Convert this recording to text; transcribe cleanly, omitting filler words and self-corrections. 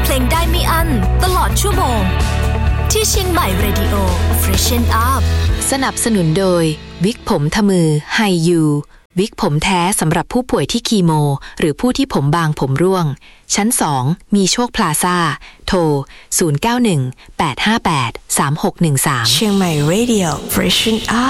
เพลงได้ไม่อั้นตลอดชั่วโมงที่เชียงใหม่ Radio Freshen Up สนับสนุนโดยวิกผมทมือไฮยูวิกผมแท้สำหรับผู้ป่วยที่คีโมหรือผู้ที่ผมบางผมร่วงชั้น2มีโชคพลาซ่าโทร0918583613 เชียงใหม่ Radio Freshen Up